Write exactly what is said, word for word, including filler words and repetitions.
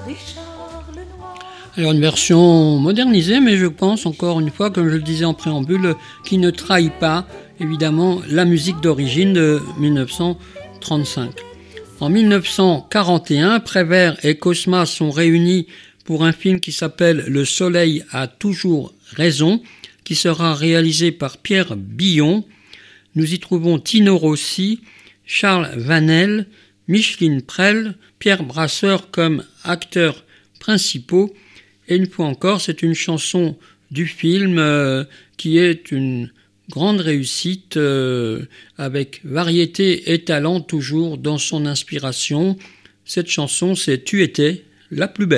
Alors une version modernisée, mais je pense encore une fois, comme je le disais en préambule, qui ne trahit pas évidemment la musique d'origine de dix-neuf cent trente-cinq. En dix-neuf cent quarante et un, Prévert et Cosma sont réunis pour un film qui s'appelle Le Soleil a toujours raison, qui sera réalisé par Pierre Billon. Nous y trouvons Tino Rossi, Charles Vanel, Micheline Prel, Pierre Brasseur comme acteurs principaux. Et une fois encore, c'est une chanson du film euh, qui est une grande réussite euh, avec variété et talent toujours dans son inspiration. Cette chanson, c'est « Tu étais la plus belle ».